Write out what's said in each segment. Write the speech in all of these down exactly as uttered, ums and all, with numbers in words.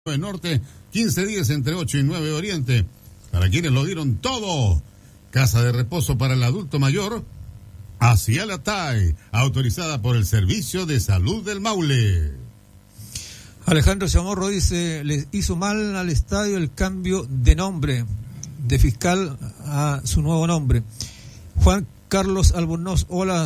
Norte, quince días entre ocho y nueve Oriente. Para quienes lo dieron todo, casa de reposo para el adulto mayor, hacia la T A I, autorizada por el Servicio de Salud del Maule. Alejandro Chamorro dice, le hizo mal al estadio el cambio de nombre, de fiscal a su nuevo nombre. Juan Carlos Albornoz, hola,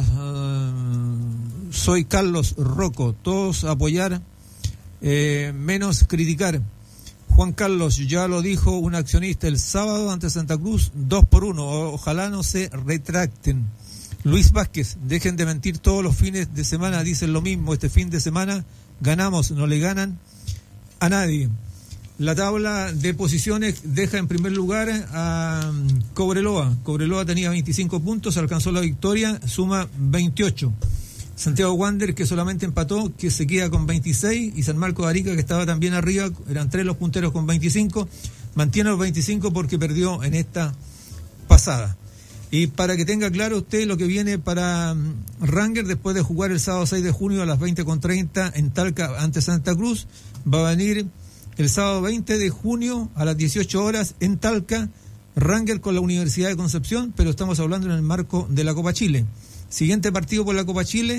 uh, soy Carlos Rocco, todos apoyar, eh, menos criticar. Juan Carlos, ya lo dijo un accionista el sábado ante Santa Cruz, dos por uno, ojalá no se retracten. Luis Vázquez, dejen de mentir, todos los fines de semana dicen lo mismo, este fin de semana ganamos, no le ganan a nadie. La tabla de posiciones deja en primer lugar a Cobreloa. Cobreloa tenía veinticinco puntos, alcanzó la victoria, suma veintiocho. Santiago Wander, que solamente empató, que se queda con veintiséis, y San Marcos de Arica, que estaba también arriba, eran tres los punteros con veinticinco, mantiene los veinticinco porque perdió en esta pasada. Y para que tenga claro usted lo que viene para Ranger, después de jugar el sábado seis de junio a las veinte con treinta en Talca ante Santa Cruz, va a venir el sábado veinte de junio a las dieciocho horas en Talca, Ranger con la Universidad de Concepción, pero estamos hablando en el marco de la Copa Chile. Siguiente partido por la Copa Chile,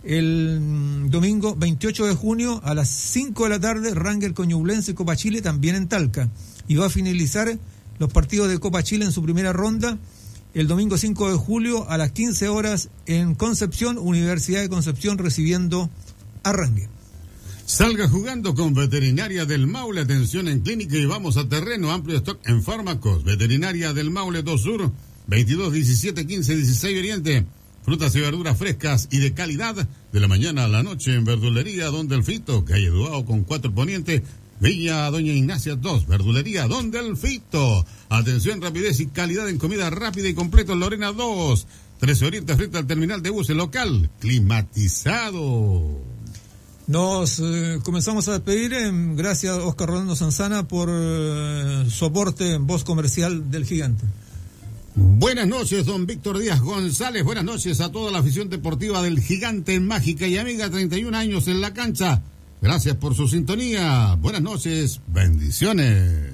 el domingo veintiocho de junio a las cinco de la tarde, Ranger con Ñublense, Copa Chile, también en Talca. Y va a finalizar los partidos de Copa Chile en su primera ronda el domingo cinco de julio a las quince horas en Concepción, Universidad de Concepción recibiendo a Ranger. Salga jugando con Veterinaria del Maule, atención en clínica y vamos a terreno, amplio stock en fármacos. Veterinaria del Maule dos Sur, veintidós, diecisiete, quince, dieciséis Oriente. Frutas y verduras frescas y de calidad, de la mañana a la noche en Verdulería Don Delfito, calle Duao con cuatro Poniente, Villa Doña Ignacia dos, Verdulería Don Delfito. Atención, rapidez y calidad en comida rápida y completo, Lorena dos, trece Oriente frente al terminal de buses local, climatizado. Nos eh, comenzamos a despedir, eh, gracias a Oscar Rolando Sanzana por eh, su aporte en voz comercial del Gigante. Buenas noches, don Víctor Díaz González, buenas noches a toda la afición deportiva del Gigante Mágica y Amiga, treinta y un años en la cancha. Gracias por su sintonía, buenas noches, bendiciones.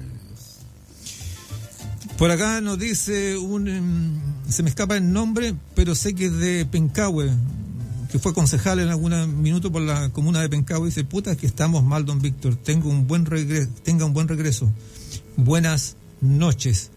Por acá nos dice un, um, se me escapa el nombre, pero sé que es de Pencahue, que fue concejal en algún minuto por la comuna de Pencahue, dice, puta que estamos mal, don Víctor, tengo un buen regreso, tenga un buen regreso, buenas noches.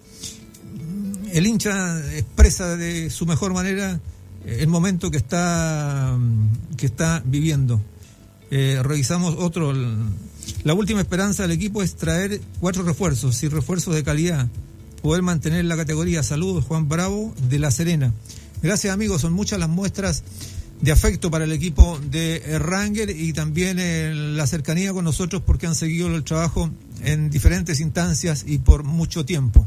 El hincha expresa de su mejor manera el momento que está, que está viviendo. Eh, revisamos otro, la última esperanza del equipo es traer cuatro refuerzos, y refuerzos de calidad, poder mantener la categoría. Saludos, Juan Bravo de La Serena. Gracias, amigos, son muchas las muestras de afecto para el equipo de Ranger y también eh, la cercanía con nosotros porque han seguido el trabajo en diferentes instancias y por mucho tiempo.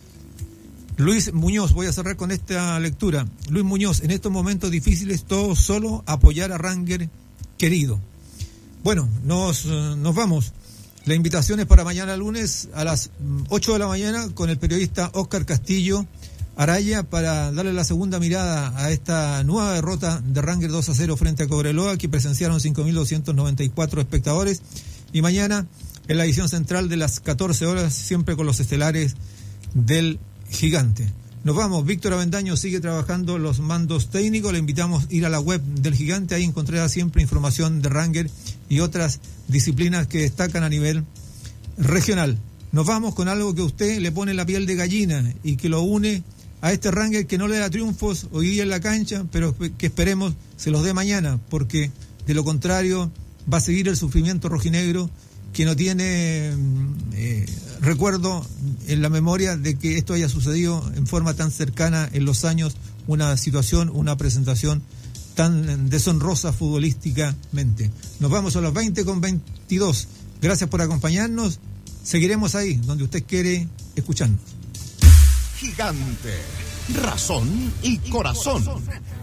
Luis Muñoz, voy a cerrar con esta lectura. Luis Muñoz, en estos momentos difíciles, todo solo apoyar a Ranger querido. Bueno, nos, nos vamos. La invitación es para mañana lunes a las ocho de la mañana con el periodista Óscar Castillo Araya para darle la segunda mirada a esta nueva derrota de Ranger dos a cero frente a Cobreloa, que presenciaron cinco mil doscientos noventa y cuatro espectadores. Y mañana en la edición central de las catorce horas, siempre con los estelares del Gigante. Nos vamos, Víctor Avendaño sigue trabajando los mandos técnicos, le invitamos a ir a la web del Gigante, ahí encontrará siempre información de Ranger y otras disciplinas que destacan a nivel regional. Nos vamos con algo que a usted le pone la piel de gallina y que lo une a este Ranger que no le da triunfos hoy día en la cancha, pero que esperemos se los dé mañana, porque de lo contrario va a seguir el sufrimiento rojinegro que no tiene eh, recuerdo en la memoria de que esto haya sucedido en forma tan cercana en los años, una situación, una presentación tan deshonrosa futbolísticamente. Nos vamos a las veinte con veintidós. Gracias por acompañarnos. Seguiremos ahí, donde usted quiere escucharnos. Gigante, razón y corazón.